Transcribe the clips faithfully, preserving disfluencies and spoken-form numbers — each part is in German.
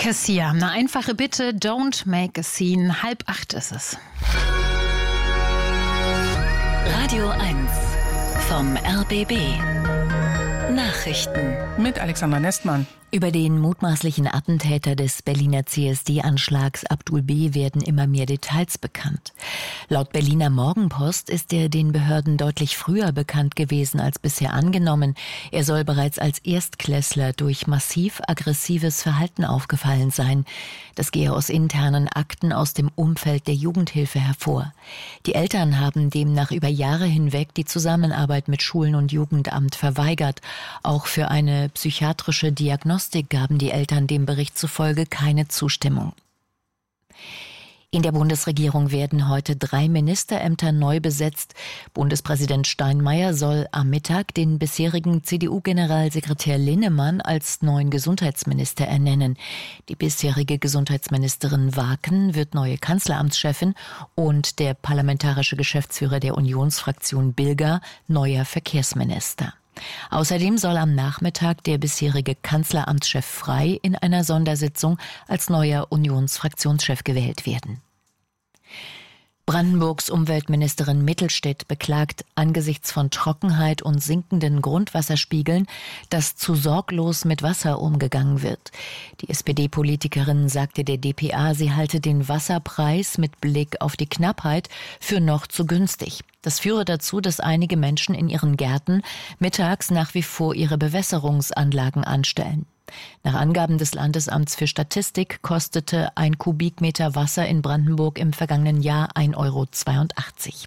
Cassia, eine einfache Bitte, don't make a scene. Halb acht ist es. Radio eins vom R B B. Nachrichten mit Alexandra Nestmann. Über den mutmaßlichen Attentäter des Berliner C S D-Anschlags Abdul B. werden immer mehr Details bekannt. Laut Berliner Morgenpost ist er den Behörden deutlich früher bekannt gewesen als bisher angenommen. Er soll bereits als Erstklässler durch massiv aggressives Verhalten aufgefallen sein. Das gehe aus internen Akten aus dem Umfeld der Jugendhilfe hervor. Die Eltern haben demnach über Jahre hinweg die Zusammenarbeit mit Schulen und Jugendamt verweigert. Auch für eine psychiatrische Diagnostik gaben die Eltern dem Bericht zufolge keine Zustimmung. In der Bundesregierung werden heute drei Ministerämter neu besetzt. Bundespräsident Steinmeier soll am Mittag den bisherigen C D U-Generalsekretär Linnemann als neuen Gesundheitsminister ernennen. Die bisherige Gesundheitsministerin Waken wird neue Kanzleramtschefin und der parlamentarische Geschäftsführer der Unionsfraktion Bilger neuer Verkehrsminister. Außerdem soll am Nachmittag der bisherige Kanzleramtschef Frey in einer Sondersitzung als neuer Unionsfraktionschef gewählt werden. Brandenburgs Umweltministerin Mittelstädt beklagt angesichts von Trockenheit und sinkenden Grundwasserspiegeln, dass zu sorglos mit Wasser umgegangen wird. Die S P D-Politikerin sagte der D P A, sie halte den Wasserpreis mit Blick auf die Knappheit für noch zu günstig. Das führe dazu, dass einige Menschen in ihren Gärten mittags nach wie vor ihre Bewässerungsanlagen anstellen. Nach Angaben des Landesamts für Statistik kostete ein Kubikmeter Wasser in Brandenburg im vergangenen Jahr ein Euro zweiundachtzig.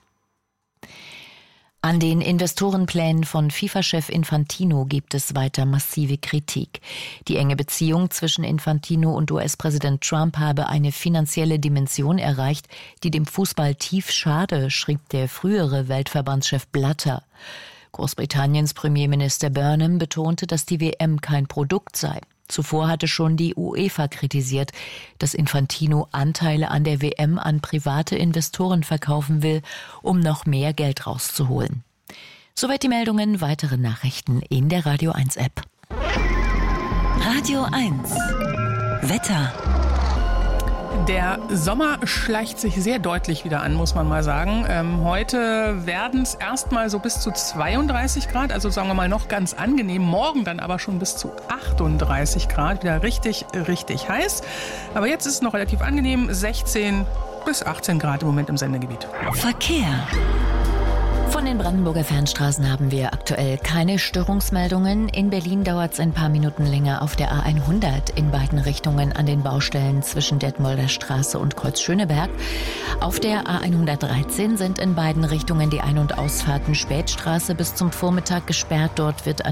An den Investorenplänen von FIFA-Chef Infantino gibt es weiter massive Kritik. Die enge Beziehung zwischen Infantino und U S-Präsident Trump habe eine finanzielle Dimension erreicht, die dem Fußball tief schade, schrieb der frühere Weltverbandschef Blatter. Großbritanniens Premierminister Burnham betonte, dass die W M kein Produkt sei. Zuvor hatte schon die UEFA kritisiert, dass Infantino Anteile an der W M an private Investoren verkaufen will, um noch mehr Geld rauszuholen. Soweit die Meldungen, weitere Nachrichten in der Radio eins App. Radio eins Wetter. Der Sommer schleicht sich sehr deutlich wieder an, muss man mal sagen. Ähm, heute werden es erstmal so bis zu zweiunddreißig Grad, also sagen wir mal noch ganz angenehm. Morgen dann aber schon bis zu achtunddreißig Grad, wieder richtig, richtig heiß. Aber jetzt ist es noch relativ angenehm, sechzehn bis achtzehn Grad im Moment im Sendegebiet. Verkehr. Von den Brandenburger Fernstraßen haben wir aktuell keine Störungsmeldungen. In Berlin dauert es ein paar Minuten länger auf der A hundert in beiden Richtungen an den Baustellen zwischen Detmolder Straße und Kreuz Schöneberg. Auf der A hundertdreizehn sind in beiden Richtungen die Ein- und Ausfahrten Spätstraße bis zum Vormittag gesperrt. Dort wird an